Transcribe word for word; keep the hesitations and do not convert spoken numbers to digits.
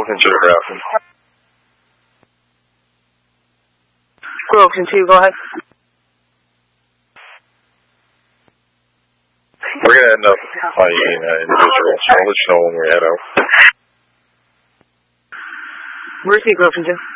Groveton two, Grafton. Groveton two, go ahead. We're going to end up finding uh, individuals, so I'll let you know when we head out. Mercy, Groveton two.